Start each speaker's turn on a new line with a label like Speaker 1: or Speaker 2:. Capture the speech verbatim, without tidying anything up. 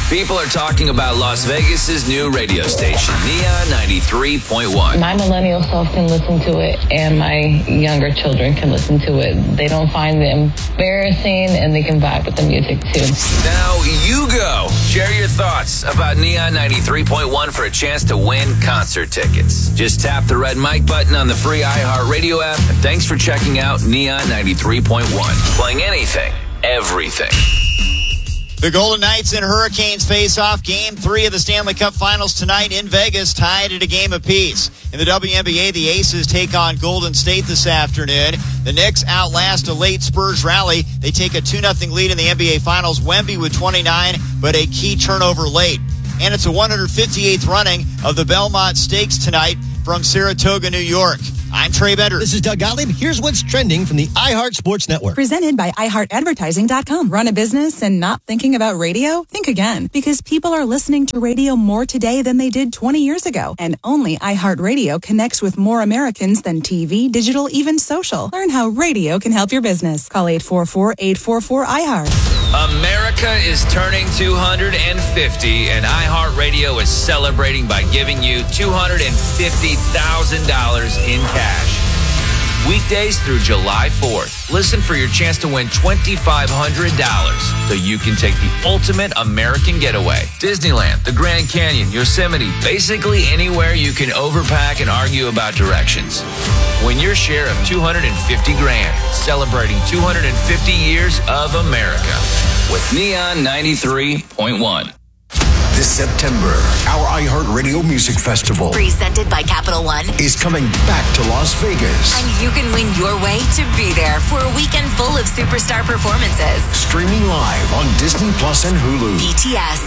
Speaker 1: People are talking about Las Vegas's new radio station, Neon ninety-three point one.
Speaker 2: My millennial self can listen to it, and my younger children can listen to it. They don't find it embarrassing, and they can vibe with the music, too.
Speaker 1: Now you go. Share your thoughts about Neon ninety-three point one for a chance to win concert tickets. Just tap the red mic button on the free iHeartRadio app, and thanks for checking out Neon ninety-three point one. Playing anything, everything.
Speaker 3: The Golden Knights and Hurricanes face off game three of the Stanley Cup Finals tonight in Vegas, tied at a game apiece. In the W N B A, the Aces take on Golden State this afternoon. The Knicks outlast a late Spurs rally. They take a two nothing lead in the N B A Finals. Wemby with twenty-nine, but a key turnover late. And it's a one hundred fifty-eighth running of the Belmont Stakes tonight from Saratoga, New York. I'm Trey Bender.
Speaker 4: This is Doug Gottlieb. Here's what's trending from the iHeart Sports Network.
Speaker 5: Presented by i heart advertising dot com. Run a business and not thinking about radio? Think again. Because people are listening to radio more today than they did twenty years ago. And only iHeartRadio connects with more Americans than T V, digital, even social. Learn how radio can help your business. Call eight four four, eight four four, I heart.
Speaker 1: America is turning two hundred fifty, and iHeartRadio is celebrating by giving you two hundred fifty thousand dollars in cash. Weekdays through July fourth. Listen for your chance to win twenty-five hundred dollars so you can take the ultimate American getaway. Disneyland, the Grand Canyon, Yosemite, basically anywhere you can overpack and argue about directions. Win your share of two hundred fifty grand, celebrating two hundred fifty years of America with Neon ninety-three point one.
Speaker 6: This September, our iHeartRadio Music Festival,
Speaker 7: presented by Capital One,
Speaker 6: is coming back to Las Vegas.
Speaker 7: And you can win your way to be there for a weekend full of superstar performances.
Speaker 6: Streaming live on Disney Plus and Hulu.
Speaker 7: B T S,